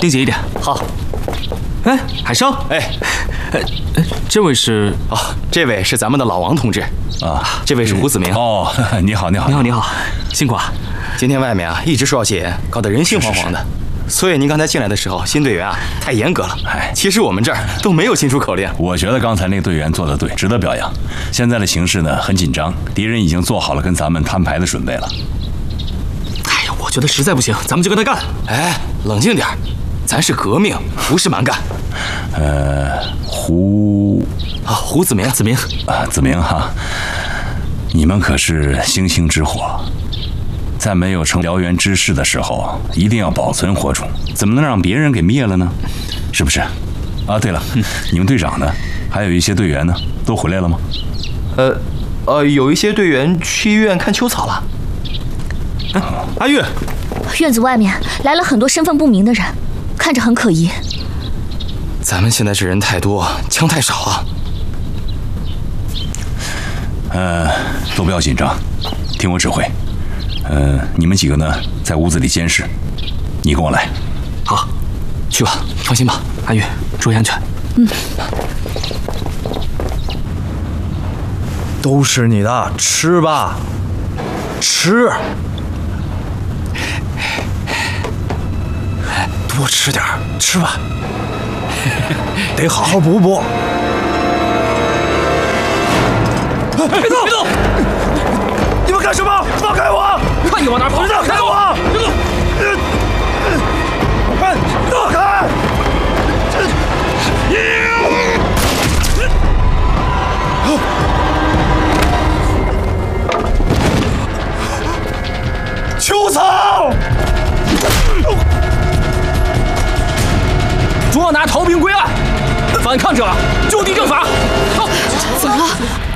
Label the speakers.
Speaker 1: 盯紧一点。
Speaker 2: 好。
Speaker 1: 哎，海生，
Speaker 2: 哎，
Speaker 1: 这位是？
Speaker 2: 哦，这位是咱们的老王同志
Speaker 3: 啊，
Speaker 2: 这位是胡子明。
Speaker 3: 哦，你好，你好，
Speaker 1: 你好，你好，辛苦啊！
Speaker 2: 今天外面啊一直说要戒严，搞得人心惶惶的。所以您刚才进来的时候，新队员啊太严格了。其实我们这儿都没有新出口令。
Speaker 3: 我觉得刚才那个队员做得对，值得表扬。现在的形势呢很紧张，敌人已经做好了跟咱们摊牌的准备了。
Speaker 1: 哎呀，我觉得实在不行，咱们就跟他干。
Speaker 2: 哎，冷静点，咱是革命，不是蛮干。胡子明，
Speaker 1: 子明
Speaker 3: 啊，子明哈，你们可是星星之火。在没有成燎原之势的时候，一定要保存火种，怎么能让别人给灭了呢？是不是？啊，对了，你们队长呢？还有一些队员呢，都回来了吗？
Speaker 2: 有一些队员去医院看秋草了。
Speaker 1: 阿玉，
Speaker 4: 院子外面来了很多身份不明的人，看着很可疑。
Speaker 2: 咱们现在这人太多，枪太少啊。
Speaker 3: 都不要紧张，听我指挥。你们几个呢，在屋子里监视，你跟我来。
Speaker 1: 好，去吧，放心吧，阿玉，注意安全。
Speaker 5: 都是你的，吃吧，吃，多吃点，吃吧，得好好补补。
Speaker 1: 别动！别动！
Speaker 5: 你们干什么？放开我！
Speaker 1: 看你往哪跑！
Speaker 5: 放开我！
Speaker 1: 别动！
Speaker 5: 放开！秋草！
Speaker 1: 捉拿逃兵归案，反抗者就地正法。
Speaker 4: 怎么了？